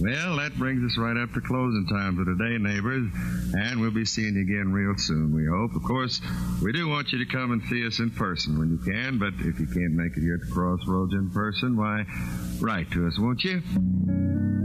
Well, that brings us right up to closing time for today, neighbors, and we'll be seeing you again real soon, we hope. Of course, we do want you to come and see us in person when you can, but if you can't make it here at the Crossroads in person, why, write to us, won't you?